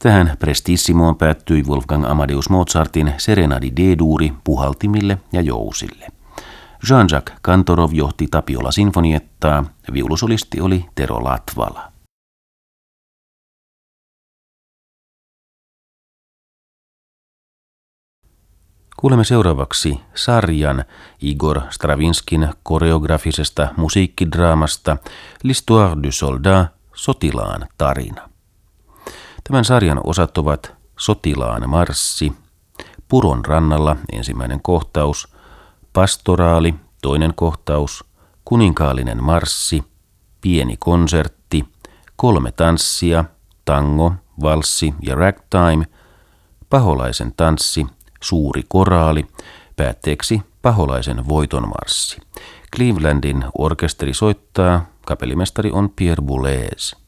Tähän prestissimoon päättyi Wolfgang Amadeus Mozartin Serenadi D-duuri puhaltimille ja jousille. Jean-Jacques Kantorov johti Tapiola-sinfoniettaa, viulusolisti oli Tero Latvala. Kuulemme seuraavaksi sarjan Igor Stravinskin koreografisesta musiikkidraamasta L'Histoire du Soldat, sotilaan tarina. Tämän sarjan osat ovat Sotilaan marssi, Puron rannalla ensimmäinen kohtaus, Pastoraali toinen kohtaus, Kuninkaallinen marssi, Pieni konsertti, 3 tanssia, tango, valssi ja ragtime, Paholaisen tanssi, Suuri koraali, päätteeksi Paholaisen voitonmarssi. Clevelandin orkesteri soittaa, kapellimestari on Pierre Boulez.